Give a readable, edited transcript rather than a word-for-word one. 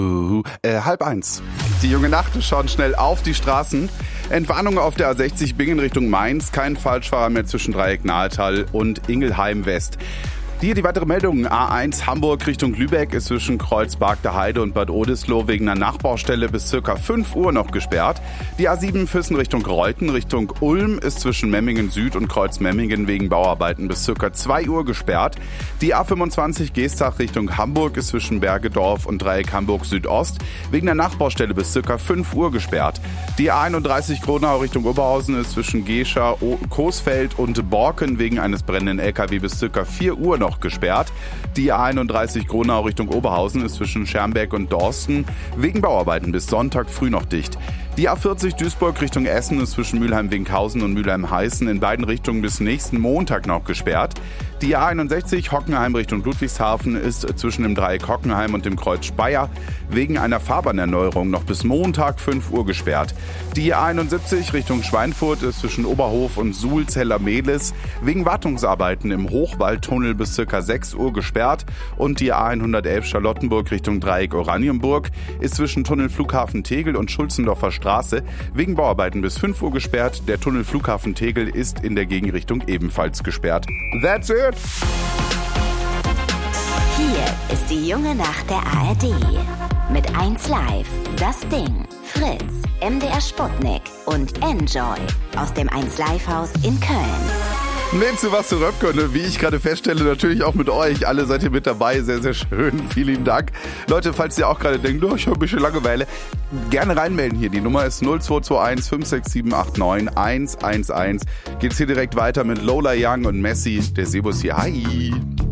1:30. Die junge Nacht schaut schnell auf die Straßen. Entwarnung auf der A60 Bingen Richtung Mainz. Kein Falschfahrer mehr zwischen Dreieck Nahetal und Ingelheim West. Hier die weitere Meldung. A1 Hamburg Richtung Lübeck ist zwischen Kreuzberg der Heide und Bad Oldesloe wegen einer Nachbaustelle bis ca. 5 Uhr noch gesperrt. Die A7 Füssen Richtung Reuten Richtung Ulm ist zwischen Memmingen Süd und Kreuzmemmingen wegen Bauarbeiten bis ca. 2 Uhr gesperrt. Die A25 Geestach Richtung Hamburg ist zwischen Bergedorf und Dreieck Hamburg Südost wegen der Nachbaustelle bis ca. 5 Uhr gesperrt. Die A31 Gronau Richtung Oberhausen ist zwischen Gescher, Coesfeld und Borken wegen eines brennenden LKW bis ca. 4 Uhr noch gesperrt. Die A31 Gronau Richtung Oberhausen ist zwischen Schermbeck und Dorsten wegen Bauarbeiten bis Sonntag früh noch dicht. Die A40 Duisburg Richtung Essen ist zwischen Mülheim-Winkhausen und Mülheim-Heißen in beiden Richtungen bis nächsten Montag noch gesperrt. Die A61 Hockenheim Richtung Ludwigshafen ist zwischen dem Dreieck Hockenheim und dem Kreuz Speyer wegen einer Fahrbahnerneuerung noch bis Montag 5 Uhr gesperrt. Die A71 Richtung Schweinfurt ist zwischen Oberhof und Suhl-Zeller-Mehlis wegen Wartungsarbeiten im Hochwaldtunnel bis ca. 6 Uhr gesperrt und die A111 Charlottenburg Richtung Dreieck Oranienburg ist zwischen Tunnel Flughafen Tegel und Schulzendorfer Straße wegen Bauarbeiten bis 5 Uhr gesperrt. Der Tunnel Flughafen Tegel ist in der Gegenrichtung ebenfalls gesperrt. That's it! Hier ist die junge Nacht der ARD. Mit 1Live, Das Ding, Fritz, MDR Sputnik und Enjoy aus dem 1Live-Haus in Köln. Mit Sebastian Röpke, wie ich gerade feststelle, natürlich auch mit euch. Alle seid ihr mit dabei, sehr, sehr schön. Vielen Dank. Leute, falls ihr auch gerade denkt, ich habe ein bisschen Langeweile, gerne reinmelden hier. Die Nummer ist 0221 567 89 111. Geht's hier direkt weiter mit Lola Young und Messi. Der Sebus hier. Hi.